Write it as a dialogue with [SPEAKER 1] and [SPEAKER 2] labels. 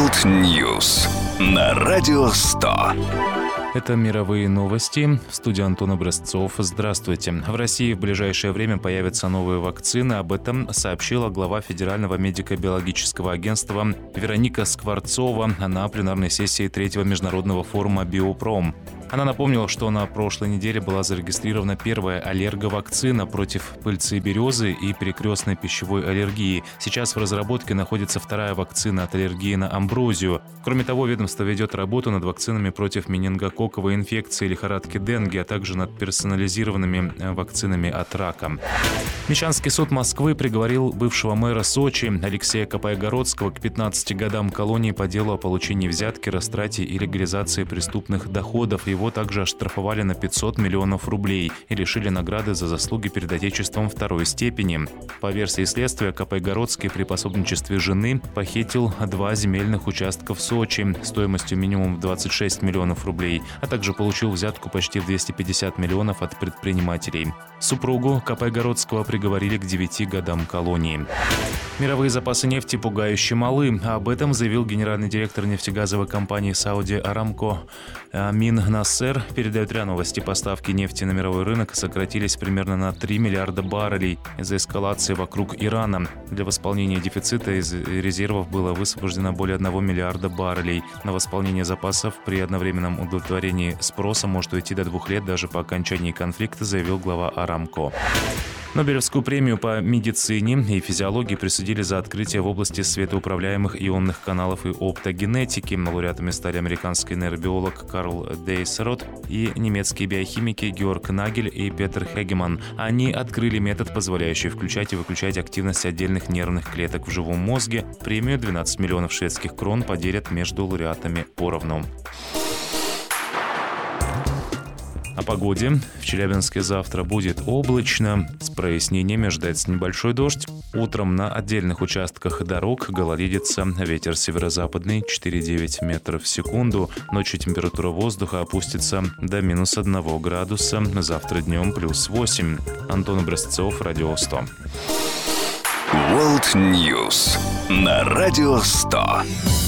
[SPEAKER 1] World News на Радио 100.
[SPEAKER 2] Это мировые новости. В студии Антон Образцов. Здравствуйте. В России в ближайшее время появятся новые вакцины. Об этом сообщила глава Федерального медико-биологического агентства Вероника Скворцова на пленарной сессии 3-го международного форума «Биопром». Она напомнила, что на прошлой неделе была зарегистрирована первая аллерговакцина против пыльцы березы и перекрестной пищевой аллергии. Сейчас в разработке находится вторая вакцина от аллергии на амброзию. Кроме того, ведомство ведет работу над вакцинами против менингококковой инфекции, лихорадки Денге, а также над персонализированными вакцинами от рака. Мещанский суд Москвы приговорил бывшего мэра Сочи Алексея Капайгородского к 15 годам колонии по делу о получении взятки, растрате и легализации преступных доходов. Его также оштрафовали на 500 миллионов рублей и лишили награды за заслуги перед Отечеством второй степени. По версии следствия, Капайгородский при пособничестве жены похитил 2 земельных участка в Сочи стоимостью минимум 26 миллионов рублей, а также получил взятку почти в 250 миллионов от предпринимателей. Супругу Капайгородского приговорили к 9 годам колонии. Мировые запасы нефти пугающе малы. Об этом заявил генеральный директор нефтегазовой компании Сауди Арамко Амин Нассер. Передает РИА Новости. Поставки нефти на мировой рынок сократились примерно на 3 миллиарда баррелей из-за эскалации вокруг Ирана. Для восполнения дефицита из резервов было высвобождено более 1 миллиарда баррелей. На восполнение запасов при одновременном удовлетворении спроса может уйти до 2 лет даже по окончании конфликта, заявил глава Арамко. Нобелевскую премию по медицине и физиологии присудили за открытие в области светоуправляемых ионных каналов и оптогенетики. Лауреатами стали американский нейробиолог Карл Дейсерот и немецкие биохимики Георг Нагель и Петер Хегеман. Они открыли метод, позволяющий включать и выключать активность отдельных нервных клеток в живом мозге. Премию 12 миллионов шведских крон поделят между лауреатами поровну. О погоде. В Челябинске завтра будет облачно. С прояснениями ожидается небольшой дождь. Утром на отдельных участках дорог гололедица. Ветер северо-западный 4,9 метров в секунду. Ночью температура воздуха опустится до -1 градуса. Завтра днем +8. Антон Образцов, Радио 100.
[SPEAKER 1] World News на Радио 100.